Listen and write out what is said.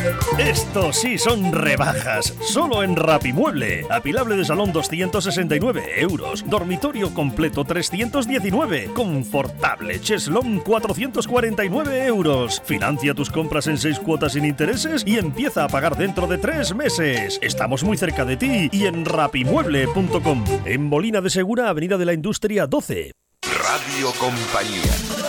Estos sí son rebajas, solo en Rapimueble. Apilable de salón 269 euros, dormitorio completo 319, confortable cheslón 449 euros. Financia tus compras en 6 cuotas sin intereses y empieza a pagar dentro de 3 meses. Estamos muy cerca de ti y en rapimueble.com. En Molina de Segura, Avenida de la Industria 12. Radio Compañía.